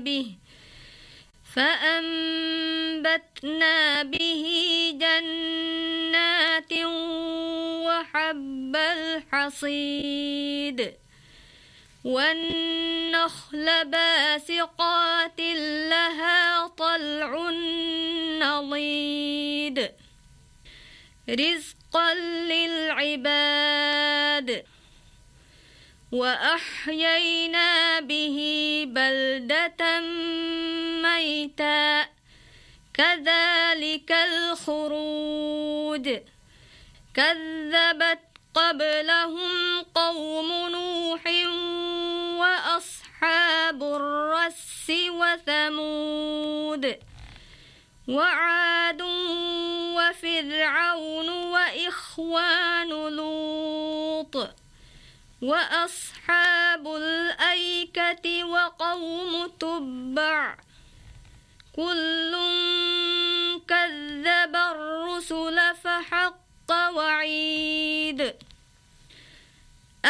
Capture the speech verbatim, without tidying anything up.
به فأنبتنا به جنات وحب الحصيد والنخل باسقات لها طلع نضيد رزقا للعباد وأحيينا به بلدة ميتا كذلك الخروج كذبت قبلهم قوم نوح وأصحاب الرس وثمود وعاد وفرعون وإخوان لوط وأصحاب الأيكة وقوم تبع كل كذب الرسل فحق وعيد